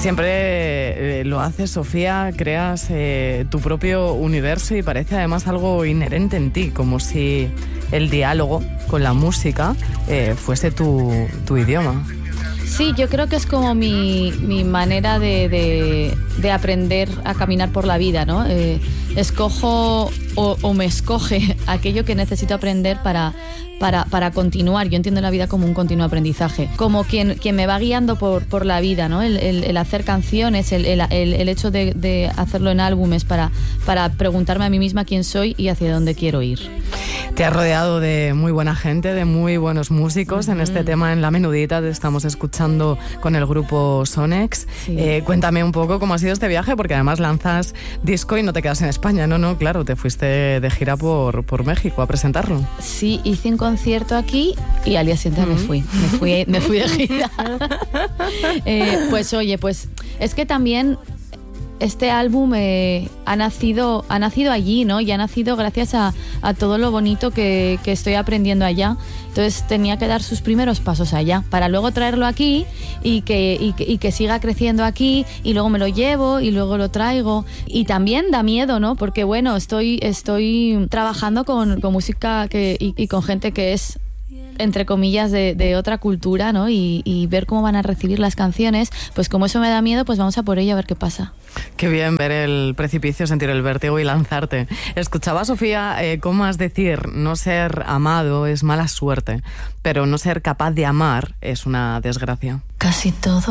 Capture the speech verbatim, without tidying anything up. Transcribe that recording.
Siempre eh, lo haces, Sofía, creas eh, tu propio universo y parece además algo inherente en ti, como si el diálogo con la música eh, fuese tu, tu idioma. Sí, yo creo que es como mi, mi manera de, de, de aprender a caminar por la vida, ¿no? Eh, escojo o, o me escoge aquello que necesito aprender para, para, para continuar. Yo entiendo la vida como un continuo aprendizaje, como quien, quien me va guiando por, por la vida, ¿no? El, el, el hacer canciones, el, el, el hecho de, de hacerlo en álbumes para, para preguntarme a mí misma quién soy y hacia dónde quiero ir. Te has rodeado de muy buena gente, de muy buenos músicos. Uh-huh. En este tema, en La Menudita, te estamos escuchando con el grupo Sonex. Sí. Eh, cuéntame un poco cómo ha sido este viaje, porque además lanzas disco y no te quedas en España, ¿no? No, claro, te fuiste de gira por, por México a presentarlo. Sí, hice un concierto aquí y al día siguiente uh-huh. me fui, me fui, me fui de gira. eh, pues oye, pues es que también... Este álbum eh, ha nacido ha nacido allí, ¿no? Y ha nacido gracias a, a todo lo bonito que, que estoy aprendiendo allá. Entonces tenía que dar sus primeros pasos allá para luego traerlo aquí y que, y, y que siga creciendo aquí y luego me lo llevo y luego lo traigo. Y también da miedo, ¿no? Porque bueno, estoy, estoy trabajando con, con música que, y, y con gente que es... entre comillas, de, de otra cultura, ¿no? Y, y ver cómo van a recibir las canciones, pues como eso me da miedo, pues vamos a por ello a ver qué pasa. Qué bien ver el precipicio, sentir el vértigo y lanzarte. Escuchaba, Sofía, eh, cómo has decir, no ser amado es mala suerte, pero no ser capaz de amar es una desgracia. Casi todo